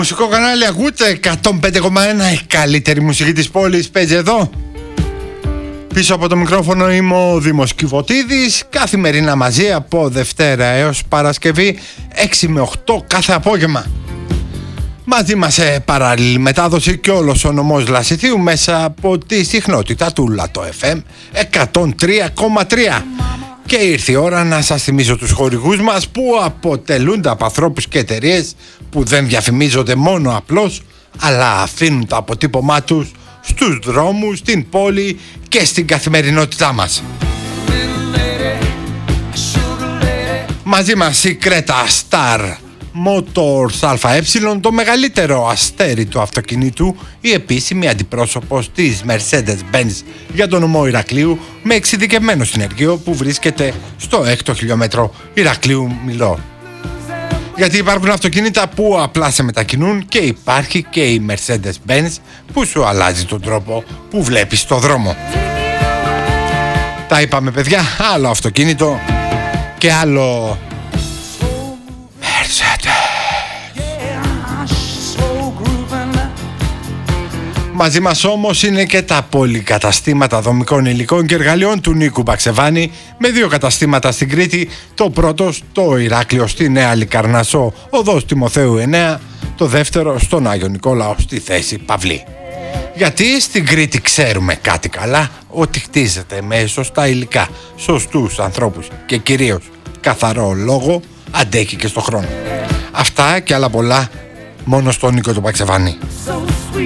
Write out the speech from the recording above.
Μουσικό κανάλι ακούτε 105,1. Η καλύτερη μουσική της πόλης παίζει εδώ. Πίσω από το μικρόφωνο είμαι ο Δήμος Κιβωτίδης. Καθημερινά μαζί από Δευτέρα έως Παρασκευή 6 με 8 κάθε απόγευμα. Μαζί μας σε παράλληλη μετάδοση και όλος ο νομός Λασιθίου μέσα από τη συχνότητα του Λατό FM 103,3. Και ήρθε η ώρα να σας θυμίσω τους χορηγούς μας που αποτελούνται από ανθρώπους και εταιρείες που δεν διαφημίζονται μόνο απλώς, αλλά αφήνουν το αποτύπωμά τους στους δρόμους, στην πόλη και στην καθημερινότητά μας. Μαζί μας η Creta Star Motors ΑΕ, το μεγαλύτερο αστέρι του αυτοκινήτου, η επίσημη αντιπρόσωπος της Mercedes-Benz για τον νομό Ηρακλείου, με εξειδικευμένο συνεργείο που βρίσκεται στο 6ο χιλιόμετρο Ηρακλείου Μιλό. Γιατί υπάρχουν αυτοκίνητα που απλά σε μετακινούν και υπάρχει και η Mercedes-Benz που σου αλλάζει τον τρόπο που βλέπεις το δρόμο. Τα είπαμε παιδιά, άλλο αυτοκίνητο και άλλο Μαζί μας όμως είναι και τα πολυκαταστήματα δομικών υλικών και εργαλείων του Νίκου Μπαξεβάνη, με 2 καταστήματα στην Κρήτη, το πρώτο στο Ηράκλειο στη Νέα Λικαρνασσό, οδός Τιμοθέου 9, το δεύτερο στον Άγιο Νικόλαο στη θέση Παυλή. Γιατί στην Κρήτη ξέρουμε κάτι καλά, ότι χτίζεται με σωστά υλικά, σωστούς ανθρώπους και κυρίως καθαρό λόγο, αντέχει και στο χρόνο. Αυτά και άλλα πολλά μόνο στον Νίκο του Μπαξεβάνη.